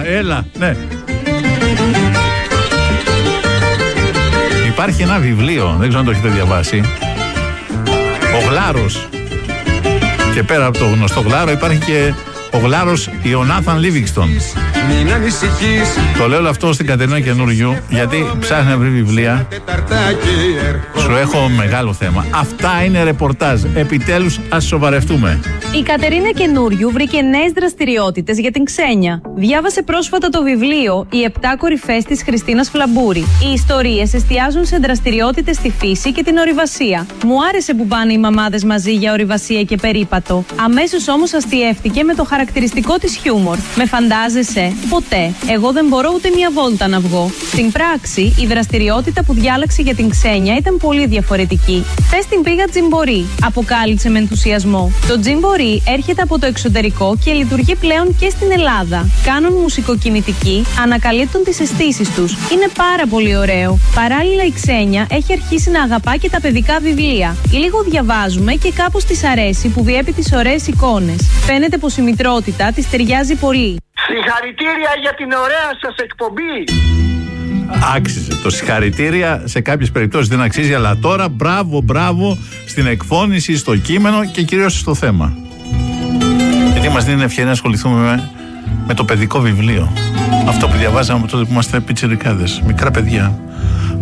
Έλα, ναι. Υπάρχει ένα βιβλίο, δεν ξέρω αν το έχετε διαβάσει. Ο Γλάρος. Και πέρα από το γνωστό Γλάρο υπάρχει και ο Γλάρος Ιωνάθαν Λίβινγκστον. Μην ανησυχείς. Το λέω αυτό στην Κατερίνα Καινούριου, γιατί ψάχνει να βρει βιβλία. Σου έχω μεγάλο θέμα. Αυτά είναι ρεπορτάζ. Επιτέλους ας σοβαρευτούμε. Η Κατερίνα Καινούριου βρήκε νέες δραστηριότητες για την Ξένια. Διάβασε πρόσφατα το βιβλίο «Οι 7 κορυφές της Χριστίνας Φλαμπούρη». Οι ιστορίες εστιάζουν σε δραστηριότητες στη φύση και την ορειβασία. Μου άρεσε που πάνε οι μαμάδες μαζί για ορειβασία και περίπατο. Αμέσως όμως αστιεύτηκε με το χαρακτηριστικό της χιούμορ. Με φαντάζεσαι? Ποτέ. Εγώ δεν μπορώ ούτε μια βόλτα να βγω. Στην πράξη, η δραστηριότητα που διάλεξε για την Ξένια ήταν πολύ διαφορετική. Χθες την πήγα τζιμπορί, αποκάλυψε με ενθουσιασμό. Το τζιμπορί έρχεται από το εξωτερικό και λειτουργεί πλέον και στην Ελλάδα. Κάνουν μουσικοκινητική, ανακαλύπτουν τις αισθήσεις τους. Είναι πάρα πολύ ωραίο. Παράλληλα, η Ξένια έχει αρχίσει να αγαπά και τα παιδικά βιβλία. Λίγο διαβάζουμε και κάπως της αρέσει που διέπει τις ωραίες εικόνες. Φαίνεται πως η μητρότητα της ταιριάζει πολύ. Συγχαρητήρια για την ωραία σας εκπομπή. Άξιζε. Το συγχαρητήρια σε κάποιες περιπτώσεις δεν αξίζει, αλλά τώρα μπράβο στην εκφώνηση, στο κείμενο και κυρίως στο θέμα. Γιατί μας δίνει ευκαιρία να ασχοληθούμε με το παιδικό βιβλίο. Αυτό που διαβάζαμε από τότε που είμαστε πιτσιρικάδες, μικρά παιδιά.